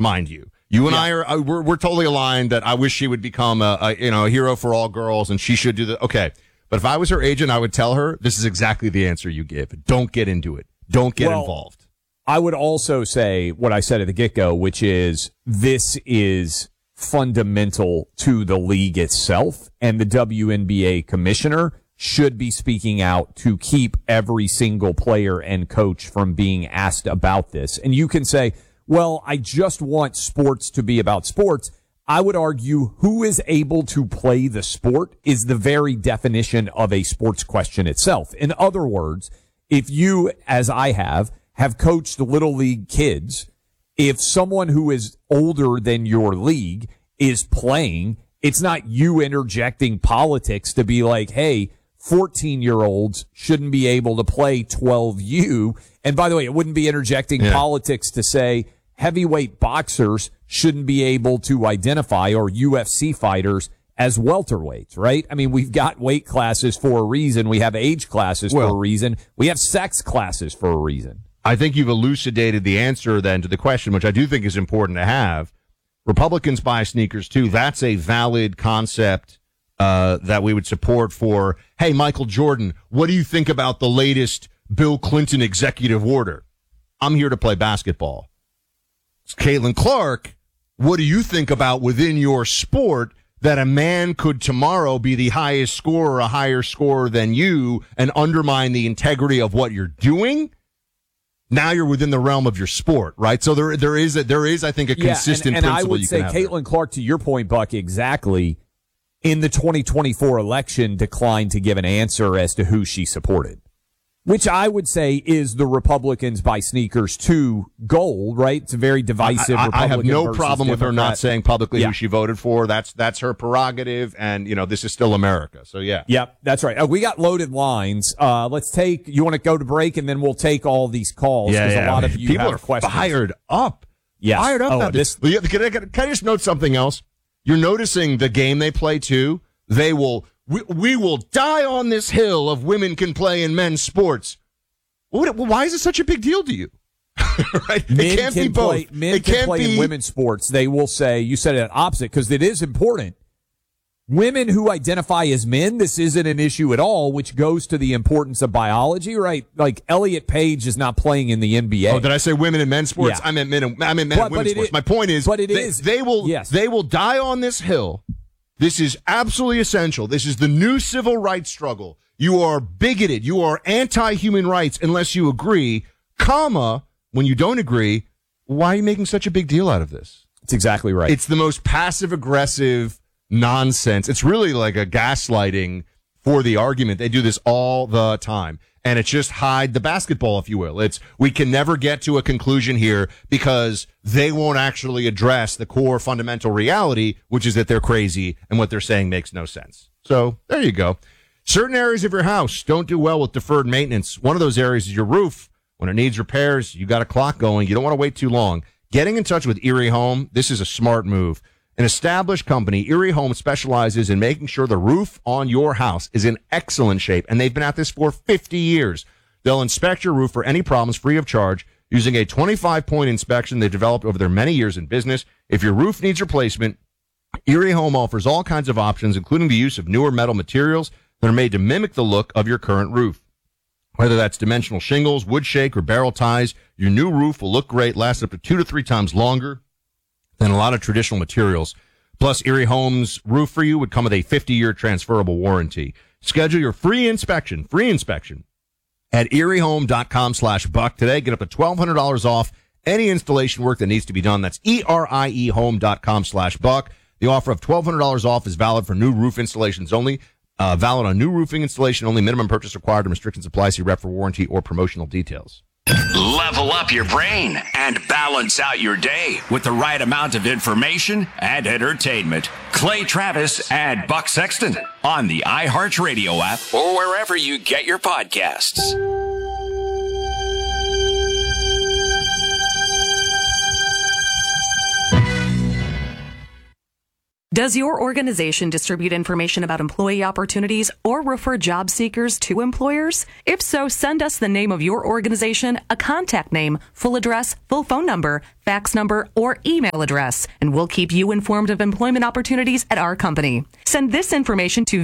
mind you. You and I are we're totally aligned that I wish she would become a hero for all girls, and she should do that. Okay, but if I was her agent, I would tell her this is exactly the answer you give. Don't get into it. Don't get involved. I would also say what I said at the get-go, which is this is fundamental to the league itself, and the WNBA commissioner should be speaking out to keep every single player and coach from being asked about this. And you can say, well, I just want sports to be about sports. I would argue who is able to play the sport is the very definition of a sports question itself. In other words, if you, as I have coached little league kids, if someone who is older than your league is playing, it's not you interjecting politics to be like, hey, 14-year-olds shouldn't be able to play 12U. And by the way, it wouldn't be interjecting politics to say heavyweight boxers shouldn't be able to identify, or UFC fighters, as welterweights, right? I mean, we've got weight classes for a reason. We have age classes for a reason. We have sex classes for a reason. I think you've elucidated the answer then to the question, which I do think is important to have. Republicans buy sneakers too. That's a valid concept that we would support for, hey, Michael Jordan, what do you think about the latest Bill Clinton executive order? I'm here to play basketball. It's Caitlin Clark, what do you think about within your sport that a man could tomorrow be the highest scorer, a higher scorer than you, and undermine the integrity of what you're doing? Now you're within the realm of your sport, right? So there is, I think, a consistent and principle. I would say Caitlin Clark, to your point, Buck, exactly, in the 2024 election, declined to give an answer as to who she supported, which I would say is the Republicans buy sneakers to goal, right? It's a very divisive Republican I have no problem with her Democrat. not saying publicly who she voted for. That's her prerogative, and this is still America. So yeah. Yep, that's right. We got loaded lines. Let's take. You want to go to break, and then we'll take all these calls because a lot of you people have are questions. Fired up. Yes. Fired up about this. Can I just note something else? You're noticing the game they play too. They will. We will die on this hill of women can play in men's sports. Why is it such a big deal to you? Right? Men it can't be both. Men can play in women's sports. They will say, you said it opposite, because it is important. Women who identify as men, this isn't an issue at all, which goes to the importance of biology, right? Like Elliot Page is not playing in the NBA. Oh, did I say women in men's sports? Yeah. I meant men and women's sports. My point is, they will die on this hill. This is absolutely essential. This is the new civil rights struggle. You are bigoted. You are anti-human rights unless you agree, when you don't agree, why are you making such a big deal out of this? That's exactly right. It's the most passive-aggressive nonsense. It's really like a gaslighting for the argument. They do this all the time. And it's just hide the basketball, if you will. We can never get to a conclusion here because they won't actually address the core fundamental reality, which is that they're crazy and what they're saying makes no sense. So there you go. Certain areas of your house don't do well with deferred maintenance. One of those areas is your roof. When it needs repairs, you got a clock going. You don't want to wait too long. Getting in touch with Erie Home, this is a smart move. An established company, Erie Home specializes in making sure the roof on your house is in excellent shape, and they've been at this for 50 years. They'll inspect your roof for any problems free of charge using a 25-point inspection they've developed over their many years in business. If your roof needs replacement, Erie Home offers all kinds of options, including the use of newer metal materials that are made to mimic the look of your current roof. Whether that's dimensional shingles, wood shake, or barrel ties, your new roof will look great, last up to 2 to 3 times longer than a lot of traditional materials. Plus, Erie Home's roof for you would come with a 50-year transferable warranty. Schedule your free inspection at eriehome.com/buck today. Get up to $1,200 off any installation work that needs to be done. That's eriehome.com/buck. The offer of $1,200 off is valid for new roof installations only. Valid on new roofing installation only. Minimum purchase required and restrictions apply. See rep for warranty or promotional details. Level up your brain and balance out your day with the right amount of information and entertainment. Clay Travis and Buck Sexton on the iHeartRadio app or wherever you get your podcasts. Does your organization distribute information about employee opportunities or refer job seekers to employers? If so, send us the name of your organization, a contact name, full address, full phone number, fax number, or email address, and we'll keep you informed of employment opportunities at our company. Send this information to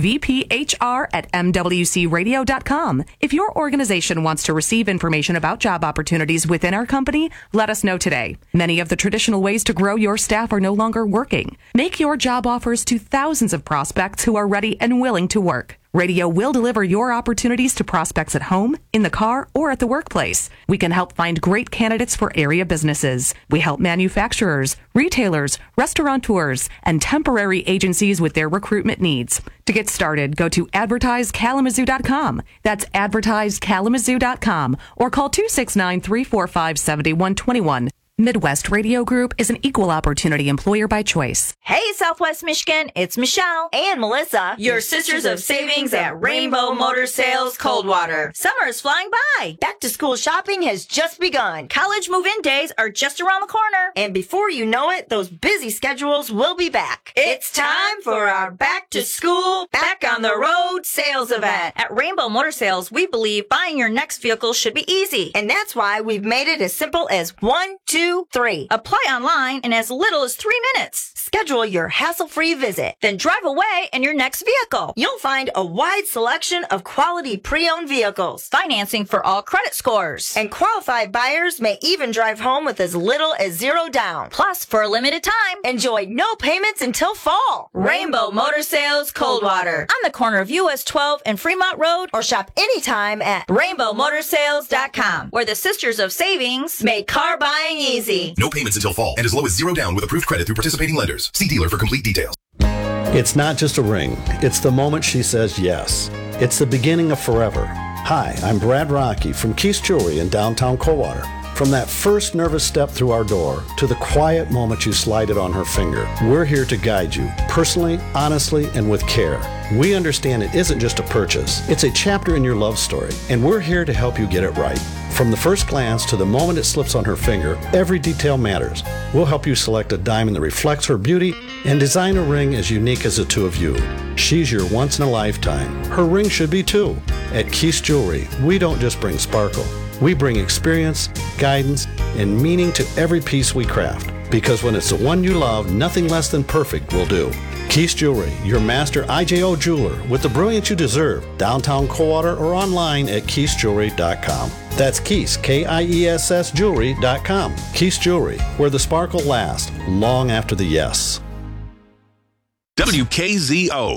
vphr@mwcradio.com. If your organization wants to receive information about job opportunities within our company, let us know today. Many of the traditional ways to grow your staff are no longer working. Make your job offers to thousands of prospects who are ready and willing to work. Radio will deliver your opportunities to prospects at home, in the car, or at the workplace. We can help find great candidates for area businesses. We help manufacturers, retailers, restaurateurs, and temporary agencies with their recruitment needs. To get started, go to advertisekalamazoo.com. That's advertisekalamazoo.com, or call 269-345-7121. Midwest Radio Group is an equal opportunity employer by choice. Hey, Southwest Michigan, it's Michelle and Melissa, your sisters of savings at Rainbow Motor Sales Coldwater. Summer is flying by. Back to school shopping has just begun. College move-in days are just around the corner. And before you know it, those busy schedules will be back. It's time for our back to school, back on the road sales event. At Rainbow Motor Sales, we believe buying your next vehicle should be easy. And that's why we've made it as simple as 1, 2, 3. Apply online in as little as 3 minutes. Schedule your hassle-free visit. Then drive away in your next vehicle. You'll find a wide selection of quality pre-owned vehicles. Financing for all credit scores. And qualified buyers may even drive home with as little as 0 down. Plus, for a limited time, enjoy no payments until fall. Rainbow Motor Sales Coldwater. On the corner of US 12 and Fremont Road, or shop anytime at rainbowmotorsales.com, where the Sisters of Savings make car buying easy. No payments until fall and as low as 0 down with approved credit through participating lenders. See dealer for complete details. It's not just a ring. It's the moment she says yes. It's the beginning of forever. Hi, I'm Brad Rocky from Keith's Jewelry in downtown Coldwater. From that first nervous step through our door to the quiet moment you slide it on her finger, we're here to guide you personally, honestly, and with care. We understand it isn't just a purchase. It's a chapter in your love story, and we're here to help you get it right. From the first glance to the moment it slips on her finger, every detail matters. We'll help you select a diamond that reflects her beauty and design a ring as unique as the two of you. She's your once-in-a-lifetime. Her ring should be too. At Keith's Jewelry, we don't just bring sparkle. We bring experience, guidance, and meaning to every piece we craft. Because when it's the one you love, nothing less than perfect will do. Keith's Jewelry, your master IJO jeweler with the brilliance you deserve. Downtown Coldwater or online at keithsjewelry.com. That's Keith's, Kiess Jewelry.com. Keith's Jewelry, where the sparkle lasts long after the yes. WKZO